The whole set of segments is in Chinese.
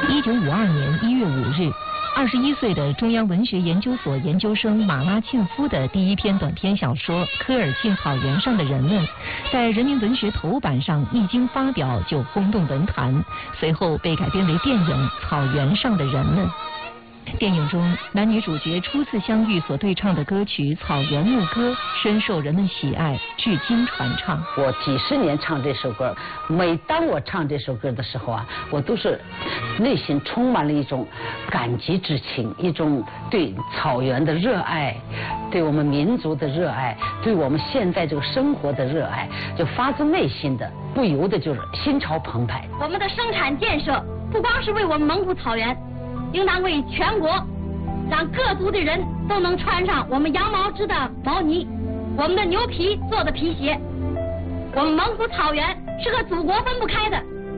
1952年1月5日，21岁的中央文学研究所研究生马拉沁夫的第一篇短篇小说《科尔沁草原上的人们》在人民文学头版上一经发表就轰动文坛，随后被改编为电影《草原上的人们》。电影中男女主角初次相遇所对唱的歌曲《草原牧歌》深受人们喜爱，至今传唱。 我几十年唱这首歌，每当我唱这首歌的时候啊，我都是内心充满了一种感激之情，一种对草原的热爱，对我们民族的热爱，对我们现在这个生活的热爱，就发自内心的，不由得就是心潮澎湃。 我们的生产建设不光是为我们蒙古草原，应当为全国，让各族的人都能穿上我们羊毛织的毛呢，我们的牛皮做的皮鞋。我们蒙古草原是和祖国分不开的。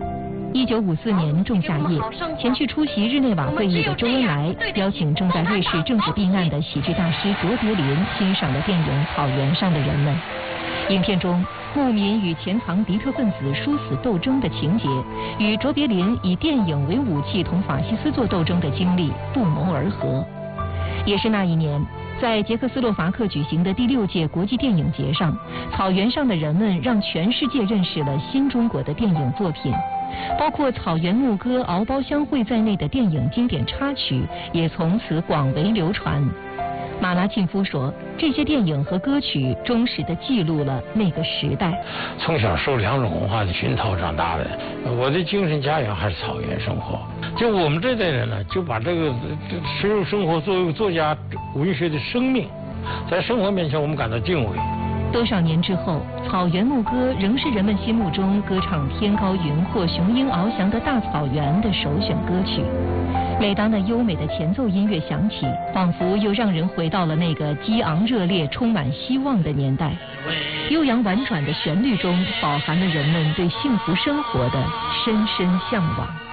1954年仲夏夜，前去出席日内瓦会议的周恩来邀请正在瑞士政治避难的喜剧大师卓别林欣赏的电影《草原上的人们》。影片中牧民与潜藏敌特分子殊死斗争的情节，与卓别林以电影为武器同法西斯作斗争的经历不谋而合。也是那一年，在捷克斯洛伐克举行的第6届国际电影节上，草原上的人们让全世界认识了新中国的电影作品，包括《草原牧歌》《敖包相会》在内的电影经典插曲也从此广为流传。马拉沁夫说，这些电影和歌曲忠实地记录了那个时代。 从小受两种文化的熏陶长大的，我的精神家园还是草原生活。就我们这代人呢，就把这个生活作为作家文学的生命，在生活面前我们感到敬畏。 多少年之后，《草原牧歌》仍是人们心目中歌唱天高云阔、雄鹰翱翔的大草原的首选歌曲。每当那优美的前奏音乐响起，仿佛又让人回到了那个激昂热烈、充满希望的年代。悠扬婉转的旋律中，饱含了人们对幸福生活的深深向往。